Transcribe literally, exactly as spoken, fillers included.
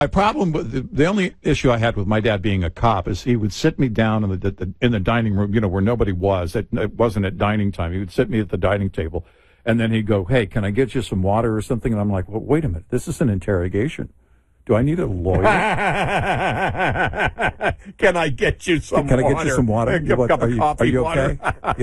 My problem with the, the only issue I had with my dad being a cop is he would sit me down in the, the in the dining room, you know, where nobody was. It, it wasn't at dining time. He would sit me at the dining table, and then he'd go, "Hey, can I get you some water or something?" And I'm like, "Well, wait a minute. This is an interrogation. Do I need a lawyer?" Can I get you some Can water? I get you some water? A cup What, of are you, coffee are you water. okay?